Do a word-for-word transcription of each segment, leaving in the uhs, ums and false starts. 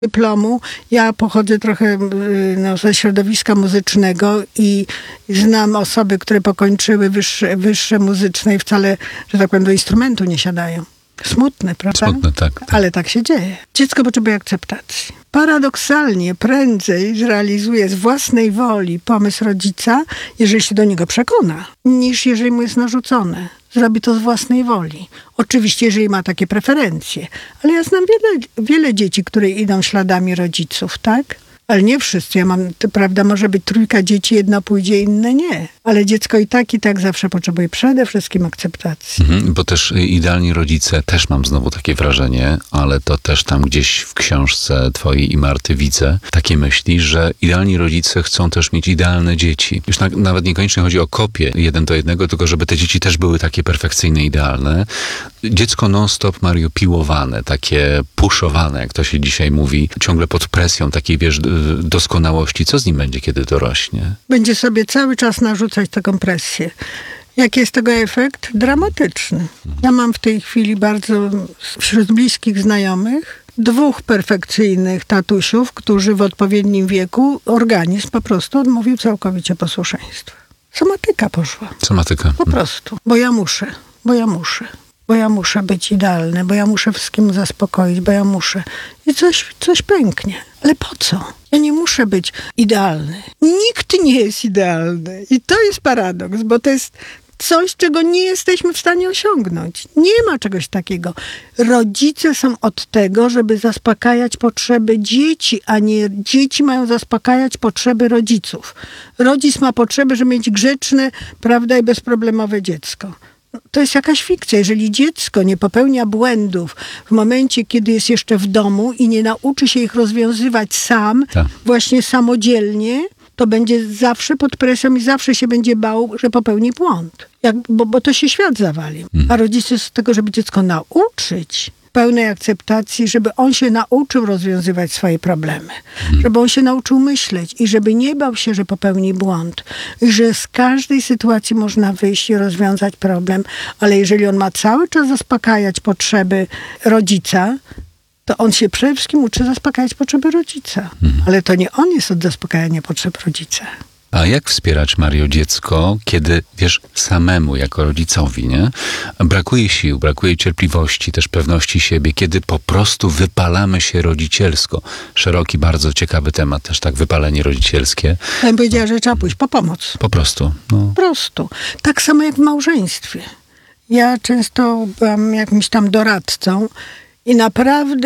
dyplomu. Ja pochodzę trochę no, ze środowiska muzycznego i znam osoby, które pokończyły wyższe, wyższe muzyczne i wcale, że tak powiem, do instrumentu nie siadają. Smutne, prawda? Smutne, tak, tak. Ale tak się dzieje. Dziecko potrzebuje akceptacji. Paradoksalnie prędzej zrealizuje z własnej woli pomysł rodzica, jeżeli się do niego przekona, niż jeżeli mu jest narzucone. Zrobi to z własnej woli. Oczywiście, jeżeli ma takie preferencje. Ale ja znam wiele, wiele dzieci, które idą śladami rodziców, tak? Ale nie wszyscy. Ja mam, to prawda, może być trójka dzieci, jedno pójdzie, inne nie. Ale dziecko i tak, i tak zawsze potrzebuje przede wszystkim akceptacji. Mhm, bo też idealni rodzice, też mam znowu takie wrażenie, ale to też tam gdzieś w książce twojej i Marty widzę takie myśli, że idealni rodzice chcą też mieć idealne dzieci. Już na, nawet niekoniecznie chodzi o kopię jeden do jednego, tylko żeby te dzieci też były takie perfekcyjne, idealne. Dziecko non-stop, Mario, piłowane, takie puszowane, jak to się dzisiaj mówi, ciągle pod presją takiej, wiesz, doskonałości. Co z nim będzie, kiedy dorośnie? Będzie sobie cały czas narzucać taką presję. Jaki jest tego efekt? Dramatyczny. Ja mam w tej chwili bardzo wśród bliskich znajomych dwóch perfekcyjnych tatusiów, którzy w odpowiednim wieku organizm po prostu odmówił całkowicie posłuszeństwa. Somatyka poszła. Somatyka. Po prostu. Bo ja muszę. Bo ja muszę. Bo ja muszę być idealny, bo ja muszę wszystkim zaspokoić, bo ja muszę. I coś, coś pęknie. Ale po co? Ja nie muszę być idealny. Nikt nie jest idealny. I to jest paradoks, bo to jest coś, czego nie jesteśmy w stanie osiągnąć. Nie ma czegoś takiego. Rodzice są od tego, żeby zaspokajać potrzeby dzieci, a nie dzieci mają zaspokajać potrzeby rodziców. Rodzic ma potrzeby, żeby mieć grzeczne, prawda, i bezproblemowe dziecko. To jest jakaś fikcja. Jeżeli dziecko nie popełnia błędów w momencie, kiedy jest jeszcze w domu i nie nauczy się ich rozwiązywać sam, tak. właśnie samodzielnie, to będzie zawsze pod presją i zawsze się będzie bał, że popełni błąd. Jak, bo, bo to się świat zawali. Hmm. A rodzice z tego, żeby dziecko nauczyć pełnej akceptacji, żeby on się nauczył rozwiązywać swoje problemy. Hmm. Żeby on się nauczył myśleć i żeby nie bał się, że popełni błąd. I że z każdej sytuacji można wyjść i rozwiązać problem. Ale jeżeli on ma cały czas zaspokajać potrzeby rodzica, to on się przede wszystkim uczy zaspokajać potrzeby rodzica. Hmm. Ale to nie on jest od zaspokajania potrzeb rodzica. A jak wspierać, Mario, dziecko, kiedy, wiesz, samemu jako rodzicowi, nie? Brakuje sił, brakuje cierpliwości, też pewności siebie, kiedy po prostu wypalamy się rodzicielsko. Szeroki, bardzo ciekawy temat, też tak, wypalenie rodzicielskie. Ja bym powiedziała, że trzeba pójść po pomoc. Po prostu. No. Po prostu. Tak samo jak w małżeństwie. Ja często byłam jakimś tam doradcą i naprawdę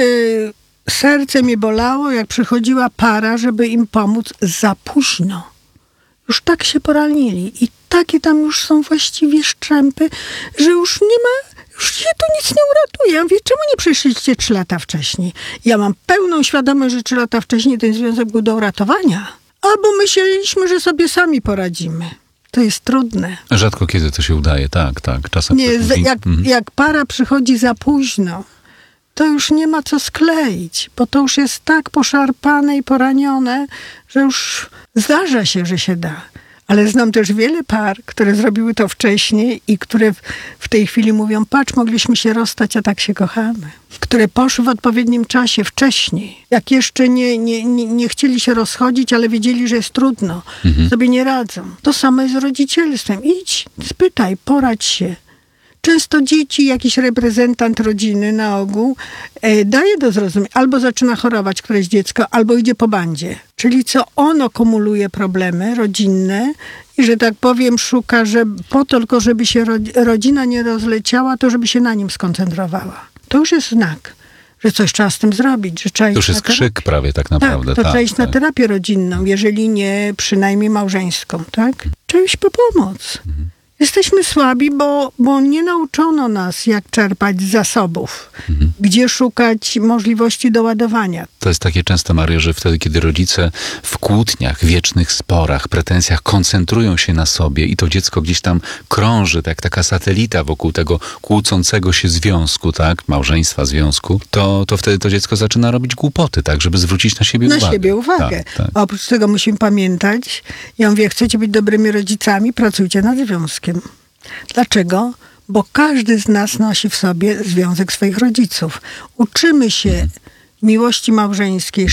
serce mnie bolało, jak przychodziła para, żeby im pomóc za późno. Już tak się poranili i takie tam już są właściwie szczępy, że już nie ma, już się tu nic nie uratuje. Ja mówię, czemu nie przyszliście trzy lata wcześniej? Ja mam pełną świadomość, że trzy lata wcześniej ten związek był do uratowania. Albo myśleliśmy, że sobie sami poradzimy. To jest trudne. Rzadko kiedy to się udaje, tak, tak. Czasem nie, mówi... jak, mhm. jak para przychodzi za późno, to już nie ma co skleić, bo to już jest tak poszarpane i poranione, że już zdarza się, że się da. Ale znam też wiele par, które zrobiły to wcześniej i które w, w tej chwili mówią, patrz, mogliśmy się rozstać, a tak się kochamy. Które poszły w odpowiednim czasie, wcześniej. Jak jeszcze nie, nie, nie, nie chcieli się rozchodzić, ale wiedzieli, że jest trudno. Mhm. Sobie nie radzą. To samo jest z rodzicielstwem. Idź, spytaj, poradź się. Często dzieci, jakiś reprezentant rodziny na ogół e, daje do zrozumienia. Albo zaczyna chorować któreś dziecko, albo idzie po bandzie. Czyli co ono kumuluje problemy rodzinne i, że tak powiem, szuka, że po to tylko, żeby się ro, rodzina nie rozleciała, to żeby się na nim skoncentrowała. To już jest znak, że coś trzeba z tym zrobić. Że trzeba to już jest krzyk prawie tak naprawdę. Tak, to tak, trzeba iść tak. na terapię rodzinną, jeżeli nie przynajmniej małżeńską, tak? Trzeba iść po pomoc. Mhm. Jesteśmy słabi, bo, bo nie nauczono nas, jak czerpać z zasobów, mhm. gdzie szukać możliwości doładowania. To jest takie często, Mario, że wtedy, kiedy rodzice w kłótniach, wiecznych sporach, pretensjach koncentrują się na sobie i to dziecko gdzieś tam krąży, tak, taka satelita wokół tego kłócącego się związku, tak, małżeństwa, związku, to, to wtedy to dziecko zaczyna robić głupoty, tak, żeby zwrócić na siebie na uwagę. Na siebie uwagę. Tak, tak. Oprócz tego musimy pamiętać, ja mówię, chcecie być dobrymi rodzicami, pracujcie nad związkiem. Dlaczego? Bo każdy z nas nosi w sobie związek swoich rodziców. Uczymy się miłości małżeńskiej,